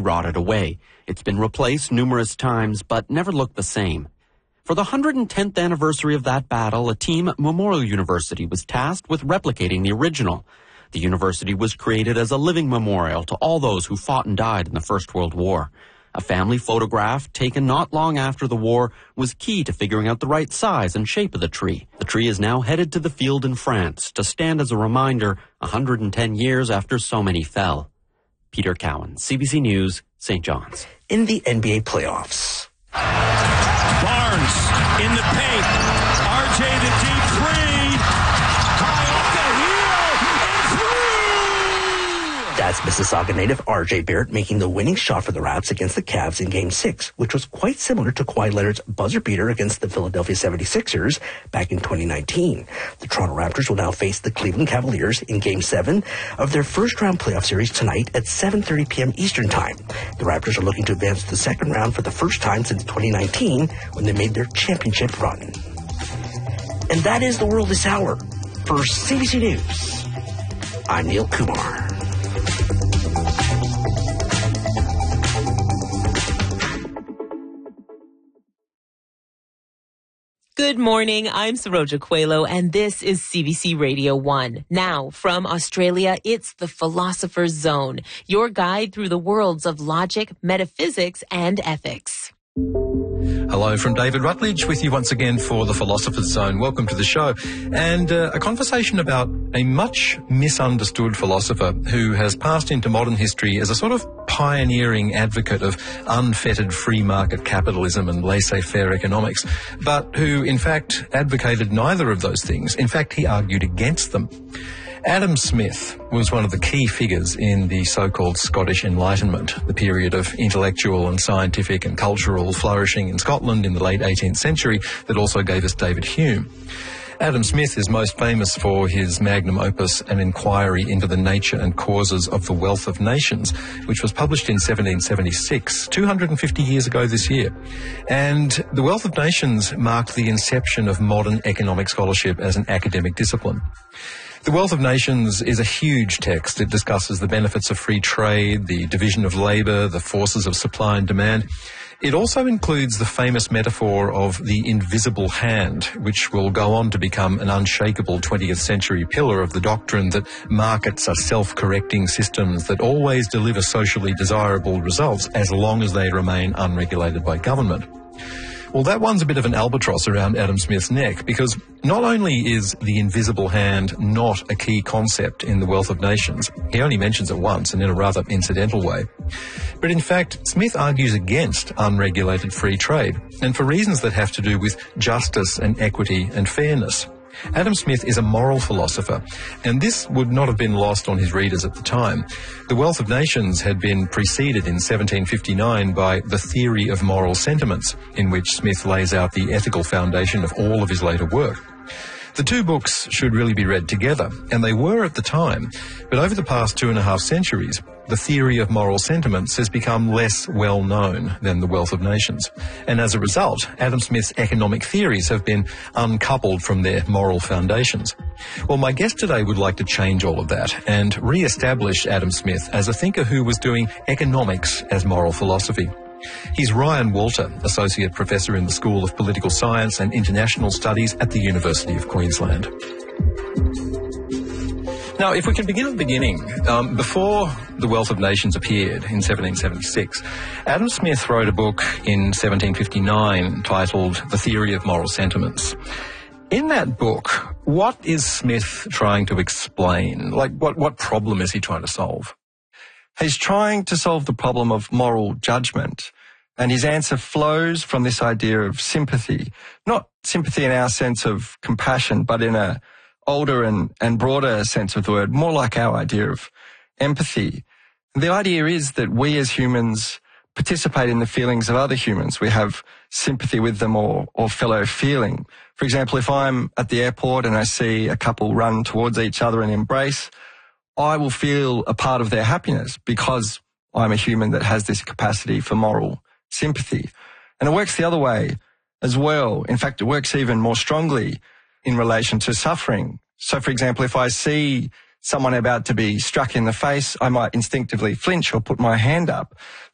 rotted away. It's been replaced numerous times, but never looked the same. For the 110th anniversary of that battle, a team at Memorial University was tasked with replicating the original. The university was created as a living memorial to all those who fought and died in the First World War. A family photograph taken not long after the war was key to figuring out the right size and shape of the tree. The tree is now headed to the field in France to stand as a reminder 110 years after so many fell. Peter Cowan, CBC News, St. John's. In the NBA playoffs. Barnes in the paint. RJ the deep three. High off the heel and through. That's Mississauga native RJ Barrett making the winning shot for the Raps against the Cavs in Game 6, which was quite similar to Kawhi Leonard's buzzer beater against the Philadelphia 76ers back in 2019. The Toronto Raptors will now face the Cleveland Cavaliers in Game 7 of their first-round playoff series tonight at 7:30 p.m. Eastern Time. The Raptors are looking to advance to the second round for the first time since 2019 when they made their championship run. And that is the world this hour. For CBC News, I'm Neil Kumar. Good morning, I'm Saroja Coelho, and this is CBC Radio 1. Now, from Australia, it's the Philosopher's Zone, your guide through the worlds of logic, metaphysics, and ethics. Hello from David Rutledge with you once again for the Philosopher's Zone. Welcome to the show. And a conversation about a much misunderstood philosopher who has passed into modern history as a sort of pioneering advocate of unfettered free market capitalism and laissez-faire economics, but who in fact advocated neither of those things. In fact, he argued against them. Adam Smith was one of the key figures in the so-called Scottish Enlightenment, the period of intellectual and scientific and cultural flourishing in Scotland in the late 18th century that also gave us David Hume. Adam Smith is most famous for his magnum opus, An Inquiry into the Nature and Causes of the Wealth of Nations, which was published in 1776, 250 years ago this year. And the Wealth of Nations marked the inception of modern economic scholarship as an academic discipline. The Wealth of Nations is a huge text. It discusses the benefits of free trade, the division of labour, the forces of supply and demand. It also includes the famous metaphor of the invisible hand, which will go on to become an unshakable 20th century pillar of the doctrine that markets are self-correcting systems that always deliver socially desirable results as long as they remain unregulated by government. Well, that one's a bit of an albatross around Adam Smith's neck, because not only is the invisible hand not a key concept in the Wealth of Nations, he only mentions it once and in a rather incidental way, but in fact, Smith argues against unregulated free trade, and for reasons that have to do with justice and equity and fairness. Adam Smith is a moral philosopher, and this would not have been lost on his readers at the time. The Wealth of Nations had been preceded in 1759 by The Theory of Moral Sentiments, in which Smith lays out the ethical foundation of all of his later work. The two books should really be read together, and they were at the time, but over the past 2.5 centuries, The Theory of Moral Sentiments has become less well known than The Wealth of Nations. And as a result, Adam Smith's economic theories have been uncoupled from their moral foundations. Well, my guest today would like to change all of that and re-establish Adam Smith as a thinker who was doing economics as moral philosophy. He's Ryan Walter, Associate Professor in the School of Political Science and International Studies at the University of Queensland. Now, if we can begin at the beginning, before The Wealth of Nations appeared in 1776, Adam Smith wrote a book in 1759 titled The Theory of Moral Sentiments. In that book, what is Smith trying to explain? Like, what problem is he trying to solve? He's trying to solve the problem of moral judgment, and his answer flows from this idea of sympathy. Not sympathy in our sense of compassion, but in a older and broader sense of the word, more like our idea of empathy. The idea is that we as humans participate in the feelings of other humans. We have sympathy with them or fellow feeling. For example, if I'm at the airport and I see a couple run towards each other and embrace, I will feel a part of their happiness because I'm a human that has this capacity for moral sympathy. And it works the other way as well. In fact, it works even more strongly in relation to suffering. So, for example, if I see someone about to be struck in the face, I might instinctively flinch or put my hand up.